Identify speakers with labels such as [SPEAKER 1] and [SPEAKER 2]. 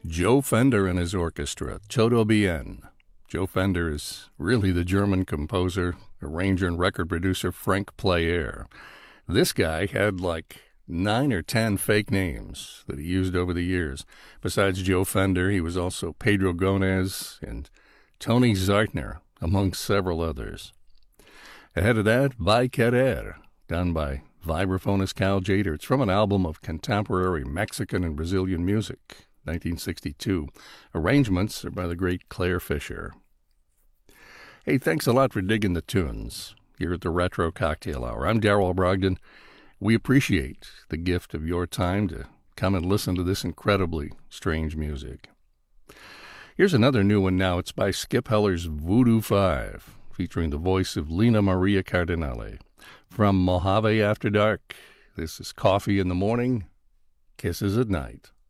[SPEAKER 1] Joe Fender and his orchestra, Todo Bien. Joe Fender is really the German composer, arranger, and record producer Frank Player. This guy had like 9 or 10 fake names that he used over the years. Besides Joe Fender, he was also Pedro Gonez and Tony Zartner, among several others. Ahead of that, Vai Querer, done by vibraphonist Cal Tjader. It's from an album of contemporary Mexican and Brazilian music, 1962. Arrangements are by the great Claire Fisher. Hey, thanks a lot for digging the tunes here at the Retro Cocktail Hour. I'm Darrell Brogdon. We appreciate the gift of your time to come and listen to this incredibly strange music. Here's another new one now. It's by Skip Heller's Voodoo 5, featuring the voice of Lena Maria Cardinale. From Mojave After Dark, this is Coffee in the Morning, Kisses at Night.